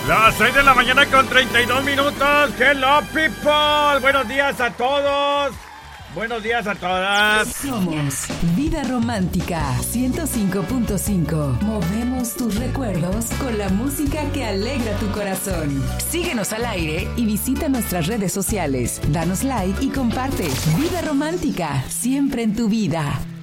Las 6 de la mañana con 32 minutos. Hello, people. Buenos días a todos. Buenos días a todas. Somos Vida Romántica 105.5. Movemos tus recuerdos con la música que alegra tu corazón. Síguenos al aire y visita nuestras redes sociales. Danos like y comparte. Vida Romántica, siempre en tu vida.